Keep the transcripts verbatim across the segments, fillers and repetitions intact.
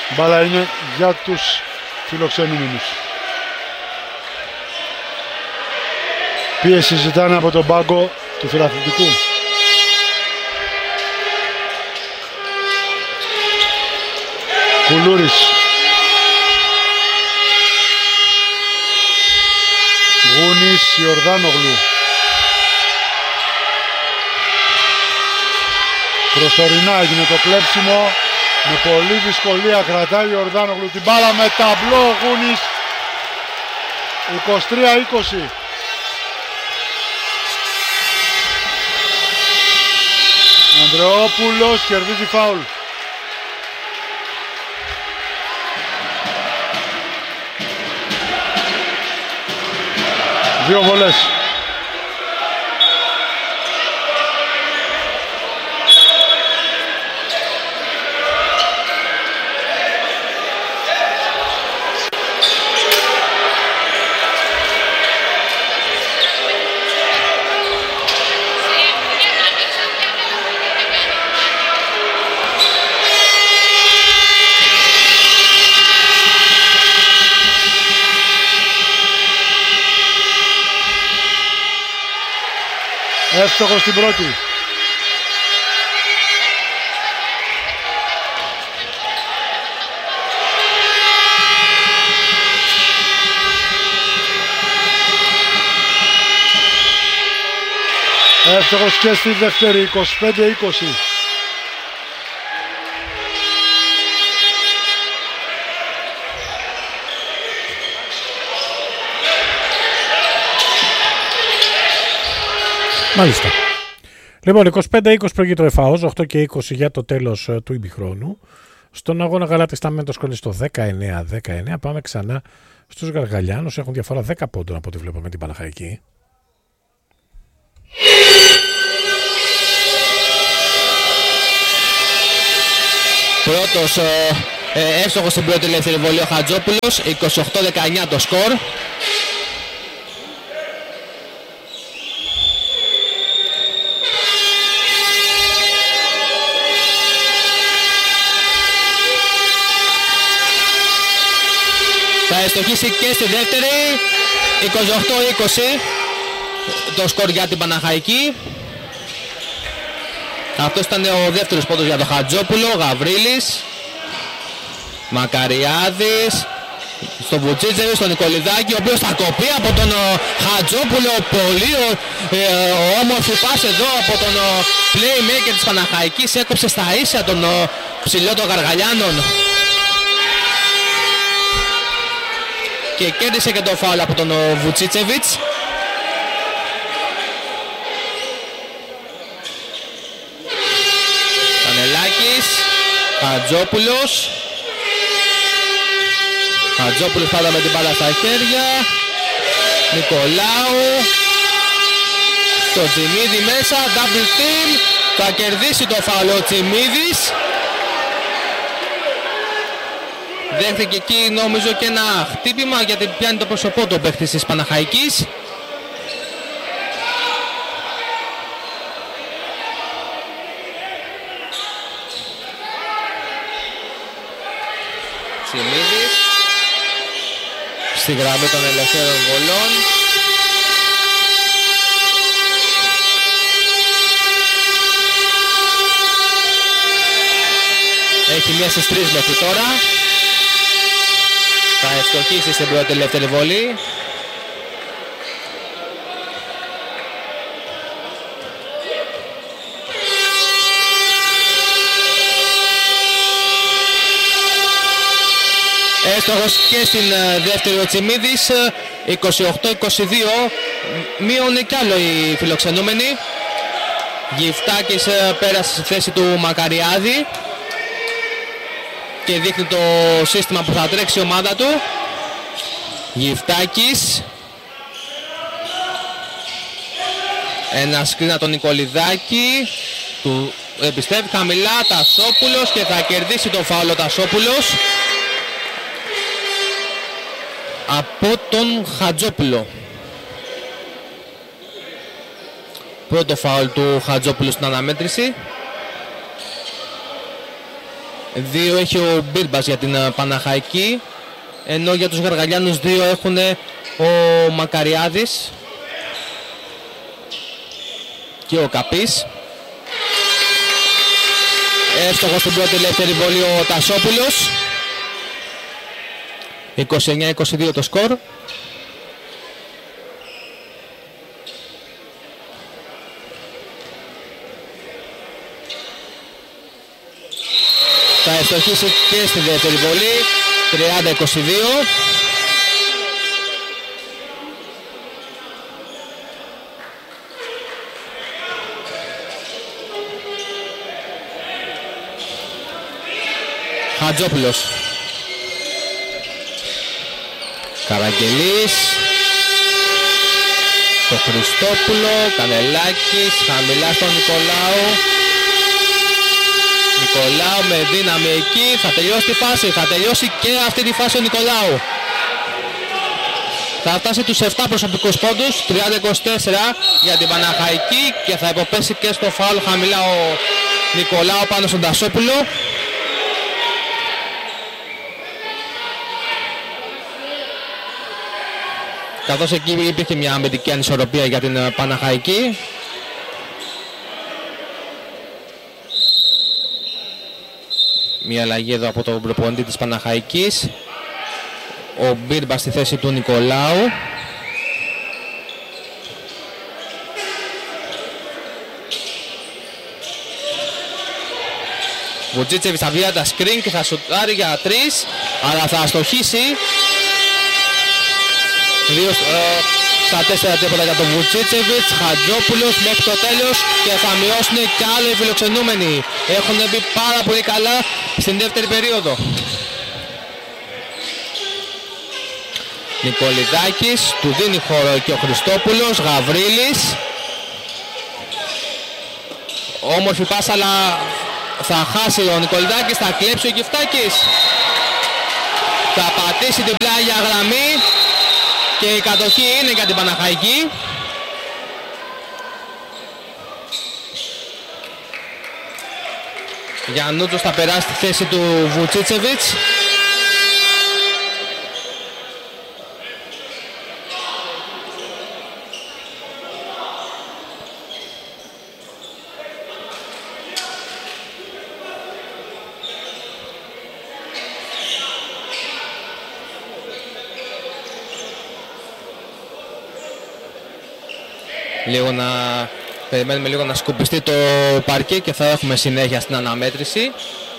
Μπάλα είναι για τους φιλοξενούμενους. Πίεση ζητάνε από τον πάγκο του φιλαθλητικού. Κουλούρης. Γούνης, Ιορδάνογλου. Προσωρινά έγινε το κλέψιμο. Με πολύ δυσκολία κρατάει ο Ιορδάνογλου την μπάλα με ταμπλό. Γούνης. είκοσι τρία είκοσι. Ανδρεόπουλος κερδίζει φάουλ. Δύο βολές. Εύστοχος στην πρώτη. Εύστοχος και στη δεύτερη. είκοσι πέντε είκοσι. Μάλιστα. Λοιπόν, είκοσι πέντε είκοσι προηγείται ο Εφαός, οκτώ και είκοσι για το τέλος uh, του ημιχρόνου. Στον αγώνα Γαλάτης Σταμέντος σκορ στο δεκαεννέα δεκαεννέα. Πάμε ξανά στους Γαργαλιάνους. Έχουν διαφορά δέκα πόντων από ό,τι βλέπω με την Παναχαϊκή. Πρώτος ε, ε, εύστοχος στην πρώτη ελεύθερη βολή ο Χατζόπουλος. είκοσι οκτώ δεκαεννέα το σκορ. Θα εστοχίσει και στη δεύτερη. είκοσι οκτώ είκοσι το σκορ για την Παναχαϊκή. Αυτός ήταν ο δεύτερος πόντος για τον Χατζόπουλο. Γαβρίλης, Μακαριάδης, στον Βουτσίτσεβι, στον Νικολιδάκη, ο οποίος θα κοπεί από τον Χατζόπουλο. Πολύ ε, όμορφη πάση εδώ από τον playmaker της Παναχαϊκής. Έκοψε στα ίσια τον ψηλό των Γαργαλιάνων και κέρδισε και το φάουλ από τον Βουτσίτσεβιτς. Κανελάκης, Χατζόπουλος. Χατζόπουλος πάντα με την μπάλα στα χέρια. Νικολάου. Το Τσιμίδη μέσα, double team. Θα κερδίσει το φάουλ ο Τσιμίδης. Δέχθηκε εκεί νομίζω και ένα χτύπημα γιατί πιάνει το πρόσωπό του ο παίκτης της Παναχαϊκής. Τσιμίδης στη γραμμή των ελευθέρων βολών. Έχει μία στις τρεις μέχρι τώρα. Θα ευστοχίσει στην πρώτη ελεύθερη βολή. Έστοχος και στην δεύτερη ο Τσιμίδης. είκοσι οκτώ είκοσι δύο. Μείωνε κι άλλο οι φιλοξενούμενοι. Γυφτάκης πέρασε στη θέση του Μακαριάδη και δείχνει το σύστημα που θα τρέξει η ομάδα του. Γυφτάκης. Ένα σκρίνα τον Νικολιδάκη. Του επιστρέφει χαμηλά Τασόπουλος και θα κερδίσει το φάουλο Τασόπουλος από τον Χατζόπουλο. Πρώτο φάουλ του Χατζόπουλου στην αναμέτρηση. δύο έχει ο Μπίρμπας για την Παναχαϊκή, ενώ για τους Γαργαλιάνους δύο έχουν ο Μακαριάδης και ο Καπής. Εύστοχος στην πρώτη ελεύθερη βολή ο Τασόπουλος. είκοσι εννιά είκοσι δύο το σκορ. Θα ευστοχίσει και στη δεύτερη βολή. τριάντα είκοσι δύο. Χατζόπουλος. Καραγγελής. Το Χριστόπουλο. Κανελάκης. Χαμηλά στον Νικολάου. Νικολάου με δύναμη εκεί. Θα τελειώσει τη φάση. Θα τελειώσει και αυτή τη φάση ο Νικολάου. Θα φτάσει τους επτά προσωπικούς πόντους. τριάντα είκοσι τέσσερα για την Παναχαϊκή. Και θα υποπέσει και στο φάουλ χαμηλά ο Νικολάου πάνω στον Τασόπουλο. Καθώς εκεί υπήρχε μια αμυντική ανισορροπία για την Παναχαϊκή. Μια αλλαγή εδώ από τον προπονητή της Παναχαϊκής. Ο Μπίρμπα στη θέση του Νικολάου. Βουτζίτσεβιτς θα βγει τα σκριν και θα σουτάρει για τρεις, αλλά θα αστοχίσει. Δύο στα τέσσερα τρίποτα για τον Βουτσίτσεβιτς. Χατζόπουλος μέχρι το τέλος και θα μειώσουν κι άλλο οι φιλοξενούμενοι. Έχουν μπει πάρα πολύ καλά στην δεύτερη περίοδο. Νικολιδάκης, του δίνει χώρο και ο Χριστόπουλος. Γαβρίλης. Όμορφη πάσα, αλλά θα χάσει ο Νικολιδάκης, θα κλέψει ο Κιφτάκης. Θα πατήσει την πλάγια γραμμή. Και η κατοχή είναι για την Παναχαϊκή. Γιαννούτσος θα περάσει στη θέση του Βουτσίτσεβιτς. Λίγο να περιμένουμε λίγο να σκουπιστεί το παρκέ και θα έχουμε συνέχεια στην αναμέτρηση.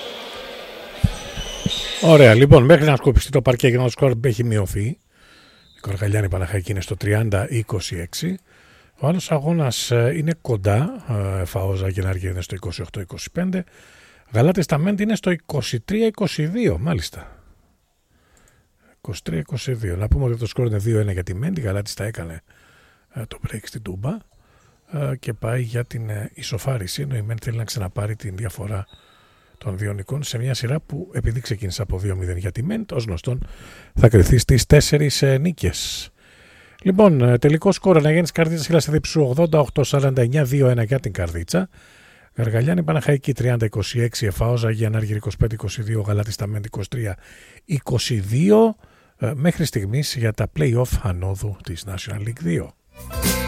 Ωραία, λοιπόν, μέχρι να σκουπιστεί το παρκέ και να το σκορ έχει μειωθεί. Η Καργαλιάνη Παναχαϊκή είναι στο τριάντα είκοσι έξι. Ο άλλος αγώνας είναι κοντά. Φαόζα Γενάργη είναι στο είκοσι οκτώ είκοσι πέντε. Γαλάτης Ταμέντη είναι στο είκοσι τρία είκοσι δύο, μάλιστα. είκοσι τρία είκοσι δύο. Να πούμε ότι το σκορ είναι δύο ένα για τη Μέντη. Γαλάτης τα έκανε το break στην Τούμπα και πάει για την ισοφάριση, ενώ η Μεν θέλει να ξαναπάρει την διαφορά των δύο νικών σε μια σειρά που, επειδή ξεκίνησε από δύο μηδέν για τη Μεν, ως γνωστόν θα κριθεί στις τέσσερις νίκες. Λοιπόν, τελικό σκορ Αναγέννης Καρδίτσας Χίλας Διψού ογδόντα οκτώ σαράντα εννιά δύο ένα για την Καρδίτσα. Γαργαλιάνη Παναχαϊκή τριάντα είκοσι έξι, Εφαόζα Γιαννάργη είκοσι πέντε είκοσι δύο, Γαλάτης Ταμέντη είκοσι τρία είκοσι δύο μέχρι στιγμής για τα play-off ανόδου της National League δύο.